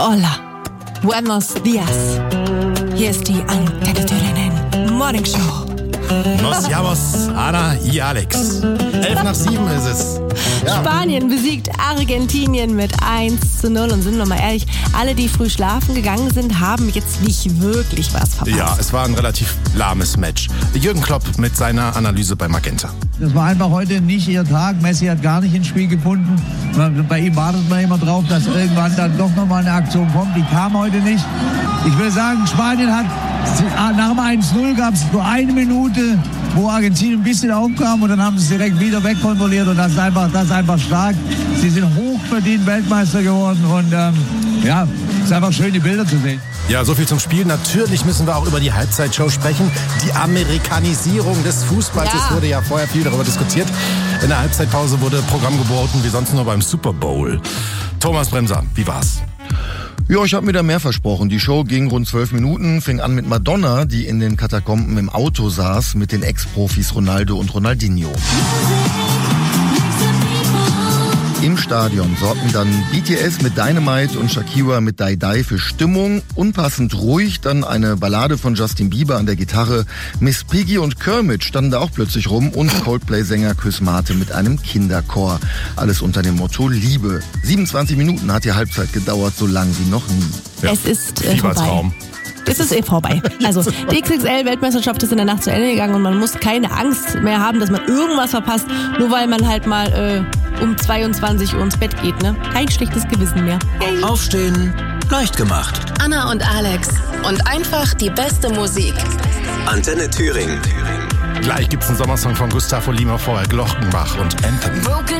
Hola, buenos dias. Hier ist die Antenne Thüringen Morning Show. Nos llamos Ana y Alex. 6:11 ist es. Ja. Spanien besiegt Argentinien mit 1:0 und sind wir mal ehrlich, alle, die früh schlafen gegangen sind, haben jetzt nicht wirklich was verpasst. Ja, es war ein relativ lahmes Match. Jürgen Klopp mit seiner Analyse bei Magenta. Das war einfach heute nicht ihr Tag. Messi hat gar nicht ins Spiel gefunden. Bei ihm wartet man immer drauf, dass irgendwann dann doch nochmal eine Aktion kommt. Die kam heute nicht. Ich will sagen, Spanien hat nach dem 1:0 gab es nur eine Minute, wo Argentinien ein bisschen aufkam und dann haben sie es direkt wieder wegkontrolliert und das ist einfach stark. Sie sind hochverdient Weltmeister geworden und es ist einfach schön, die Bilder zu sehen. Ja, so viel zum Spiel. Natürlich müssen wir auch über die Halbzeitshow sprechen. Die Amerikanisierung des Fußballs. Es wurde ja vorher viel darüber diskutiert. In der Halbzeitpause wurde Programm geboten, wie sonst nur beim Super Bowl. Thomas Bremser, wie war's? Ja, ich habe mir da mehr versprochen. Die Show ging rund 12 Minuten, fing an mit Madonna, die in den Katakomben im Auto saß, mit den Ex-Profis Ronaldo und Ronaldinho. Im Stadion sorgten dann BTS mit Dynamite und Shakira mit Die Die für Stimmung. Unpassend ruhig dann eine Ballade von Justin Bieber an der Gitarre. Miss Piggy und Kermit standen da auch plötzlich rum und Coldplay-Sänger Chris Martin mit einem Kinderchor. Alles unter dem Motto Liebe. 27 Minuten hat die Halbzeit gedauert, so lang wie noch nie. Ja. Es ist Fiebertraum. Es ist vorbei. Also die XXL-Weltmeisterschaft ist in der Nacht zu Ende gegangen und man muss keine Angst mehr haben, dass man irgendwas verpasst, nur weil man halt mal um 22 Uhr ins Bett geht. Ne? Kein schlechtes Gewissen mehr. Aufstehen, leicht gemacht. Anna und Alex und einfach die beste Musik. Antenne Thüringen. Gleich gibt's einen Sommersong von Gustavo Lima, vorher Glockenbach und Anthem.